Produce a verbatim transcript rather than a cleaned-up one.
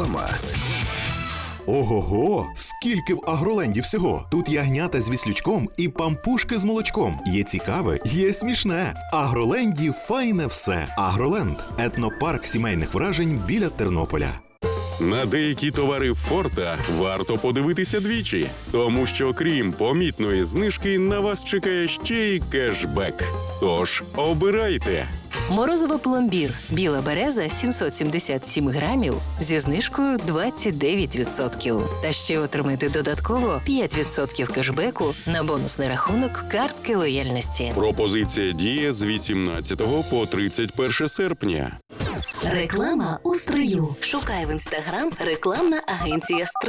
Реклама. Ого-го! Скільки в Агроленді всього! Тут ягнята з віслючком і пампушки з молочком. Є цікаве, є смішне. В Агроленді файне все. Агроленд – етнопарк сімейних вражень біля Тернополя. На деякі товари Форта варто подивитися двічі, тому що крім помітної знижки на вас чекає ще й кешбек. Тож обирайте! Морозиво пломбір. Біла береза сімсот сімдесят сім грамів зі знижкою двадцять дев'ять відсотків. Та ще отримайте додатково п'ять відсотків кешбеку на бонусний рахунок картки лояльності. Пропозиція діє з вісімнадцятого по тридцять перше серпня. Реклама у стрию. Шукай в інстаграм рекламна агенція «Стрий».